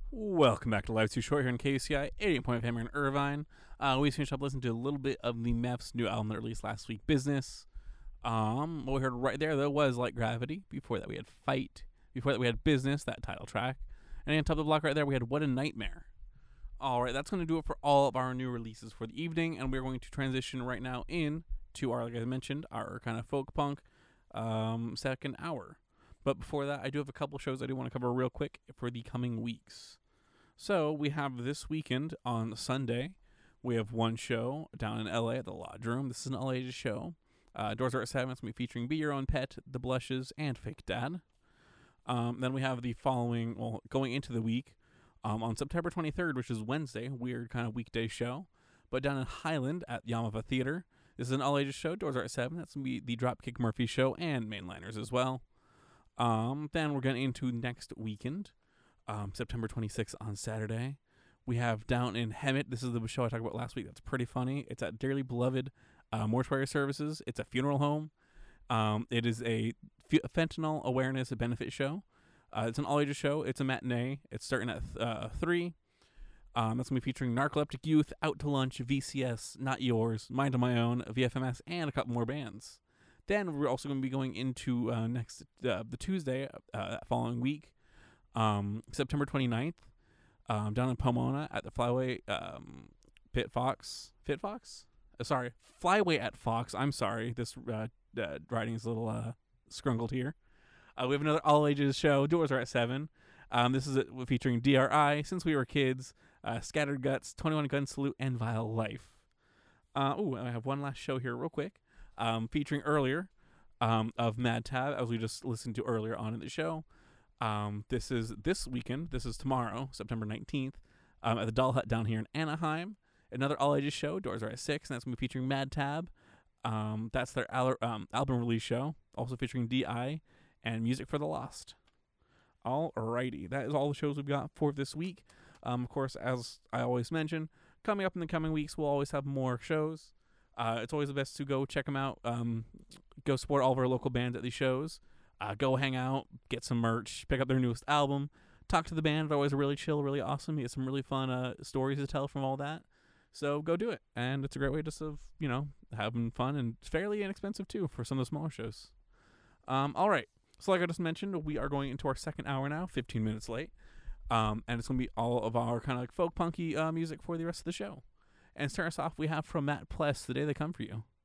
Welcome back to Live Too Short here on KCI 88.5 Hammer in Irvine. We finished up listening to a little bit of the Meth's new album that released last week, Business. What we heard right there, though, was Like Gravity. Before that, we had Fight. Before that, we had Business, that title track. And on top of the block right there, we had What a Nightmare. Alright, that's going to do it for all of our new releases for the evening, and we're going to transition right now in to our, like I mentioned, our kind of folk punk second hour. But before that, I do have a couple shows I do want to cover real quick for the coming weeks. So we have this weekend on Sunday, we have one show down in LA at the Lodge Room. This is an all ages show. Doors are at 7. It's going to be featuring Be Your Own Pet, The Blushes, and Fake Dad. Then we have the following, going into the week, on September 23rd, which is Wednesday, weird kind of weekday show, but down in Highland at Yamava Theater. This is an all ages show. Doors are at 7. That's going to be the Dropkick Murphy show and Mainliners as well. Then we're getting into next weekend. September 26th on Saturday. We have down in Hemet. This is the show I talked about last week. That's pretty funny. It's at Dearly Beloved Mortuary Services. It's a funeral home. It is a fentanyl awareness benefit show. It's an all-ages show. It's a matinee. It's starting at 3. That's going to be featuring Narcoleptic Youth, Out to Lunch, VCS, Not Yours, Mind of My Own, VFMS, and a couple more bands. Then we're also going to be going into the Tuesday following week. September 29th, down in Pomona at the Flyway Flyway at Fox. I'm sorry, this writing is a little scrungled here. We have another all ages show. Doors are at 7. This is featuring DRI, Since We Were Kids, Scattered Guts, 21 Gun Salute, and Vile Life. I have one last show here real quick, featuring earlier of Mad Tab, as we just listened to earlier on in the show. This is this weekend. This is tomorrow, September 19th, at the Doll Hut down here in Anaheim. Another all-ages show. Doors are at 6, and that's going to be featuring Mad Tab. That's their album release show, also featuring D.I. and Music for the Lost. Alrighty, that is all the shows we've got for this week. Of course, as I always mention, coming up in the coming weeks, we'll always have more shows. It's always the best to go check them out. Go support all of our local bands at these shows. Go hang out, get some merch, pick up their newest album, talk to the band. They're always really chill, really awesome. You get some really fun stories to tell from all that. So go do it. And it's a great way just of, having fun, and fairly inexpensive too for some of the smaller shows. All right. So like I just mentioned, we are going into our second hour now, 15 minutes late. And it's going to be all of our kind of like folk punky music for the rest of the show. And starting us off, we have from Matt Pless, The Day They Come For You.